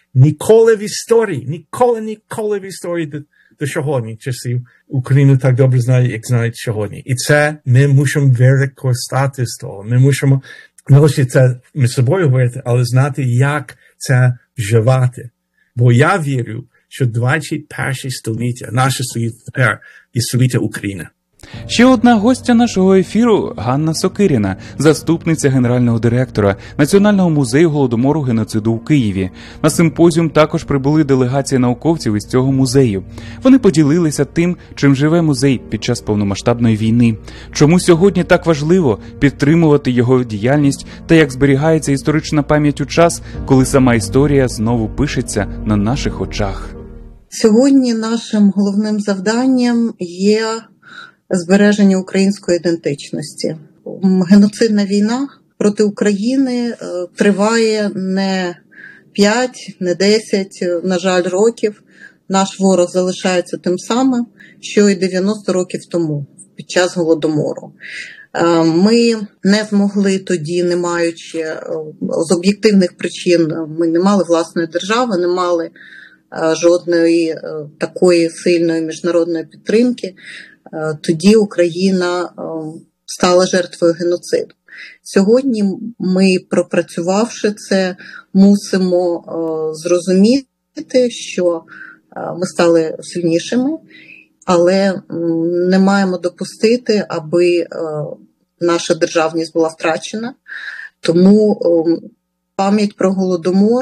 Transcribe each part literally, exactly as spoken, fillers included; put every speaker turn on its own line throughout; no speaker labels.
Ніколи в історії, ніколи, ніколи в історії до, до сьогодні часів Україну так добре знає, як знають сьогодні. І це ми мусимо використати з того. Ми мусимо не лише це ми з собою говорити, але знати, як це вживати. Бо я вірю, що двадцять перше століття, наше століття тепер, є століття України.
Ще одна гостя нашого ефіру – Ганна Сокиріна, заступниця генерального директора Національного музею Голодомору геноциду у Києві. На симпозіум також прибули делегації науковців із цього музею. Вони поділилися тим, чим живе музей під час повномасштабної війни, чому сьогодні так важливо підтримувати його діяльність та як зберігається історична пам'ять у час, коли сама історія знову пишеться на наших очах.
Сьогодні нашим головним завданням є збереження української ідентичності. Геноцидна війна проти України триває не п'ять, не десять, на жаль, років. Наш ворог залишається тим самим, що і дев'яносто років тому, під час Голодомору. Ми не змогли тоді, не маючи, з об'єктивних причин, ми не мали власної держави, не мали жодної такої сильної міжнародної підтримки. Тоді Україна стала жертвою геноциду. Сьогодні ми, пропрацювавши це, мусимо зрозуміти, що ми стали сильнішими, але не маємо допустити, аби наша державність була втрачена. Тому пам'ять про Голодомор,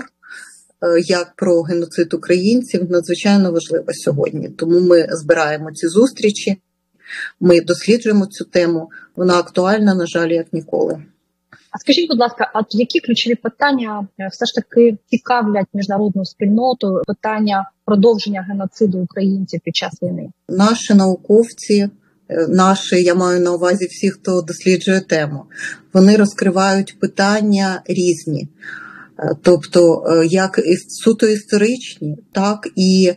як про геноцид українців, надзвичайно важлива сьогодні. Тому ми збираємо ці зустрічі, ми досліджуємо цю тему, вона актуальна, на жаль, як ніколи.
А скажіть, будь ласка, а які ключові питання все ж таки цікавлять міжнародну спільноту, питання продовження геноциду українців під час війни?
Наші науковці, наші, я маю на увазі всі, хто досліджує тему, вони розкривають питання різні. Тобто, як суто історичні, так і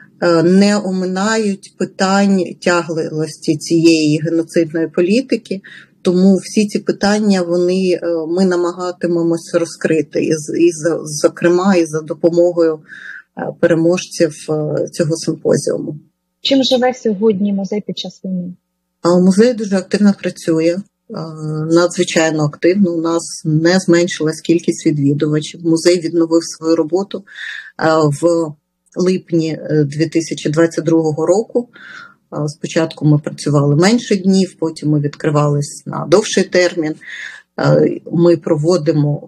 не оминають питань тяглості цієї геноцидної політики. Тому всі ці питання вони, ми намагатимемося розкрити, і, і, зокрема, і за допомогою переможців цього симпозіуму.
Чим живе сьогодні музей під час війни?
Музей дуже активно працює. Надзвичайно активно. У нас не зменшилась кількість відвідувачів. Музей відновив свою роботу в липні дві тисячі двадцять другого року. Спочатку ми працювали менше днів, потім ми відкривались на довший термін. Ми проводимо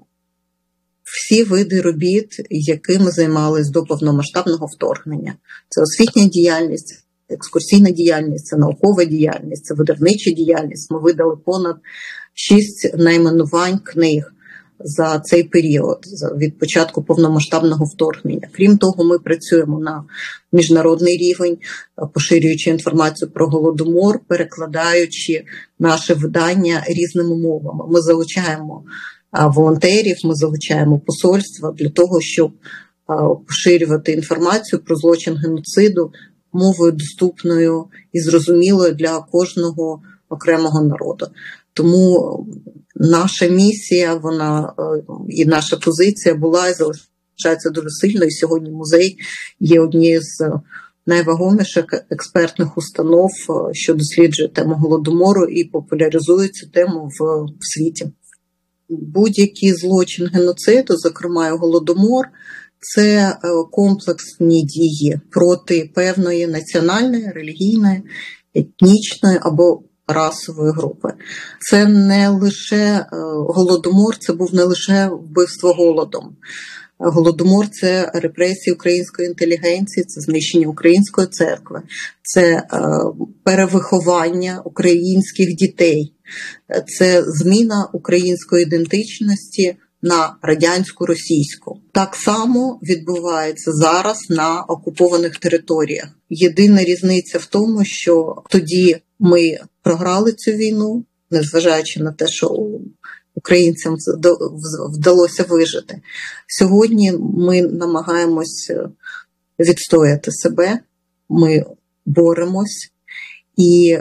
всі види робіт, якими займалися до повномасштабного вторгнення. Це освітня діяльність, екскурсійна діяльність, це наукова діяльність, це видавнича діяльність. Ми видали понад шість найменувань книг за цей період, від початку повномасштабного вторгнення. Крім того, ми працюємо на міжнародний рівень, поширюючи інформацію про Голодомор, перекладаючи наше видання різними мовами. Ми залучаємо волонтерів, ми залучаємо посольства для того, щоб поширювати інформацію про злочин геноциду мовою доступною і зрозумілою для кожного окремого народу. Тому наша місія, вона і наша позиція була і залишається дуже сильною. Сьогодні музей є однією з найвагоміших експертних установ, що досліджує тему Голодомору і популяризує цю тему в, в світі. Будь-який злочин геноциду, зокрема і Голодомор, це комплексні дії проти певної національної, релігійної, етнічної або расової групи. Це не лише Голодомор, це був не лише вбивство голодом. Голодомор – це репресії української інтелігенції, це знищення української церкви, це перевиховання українських дітей, це зміна української ідентичності на радянську, російську. Так само відбувається зараз на окупованих територіях. Єдина різниця в тому, що тоді ми програли цю війну, незважаючи на те, що українцям вдалося вижити. Сьогодні ми намагаємось відстояти себе, ми боремось. І,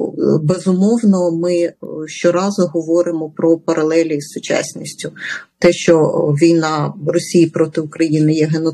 безумовно, ми щоразу говоримо про паралелі з сучасністю. Те, що війна Росії проти України є геноцидом,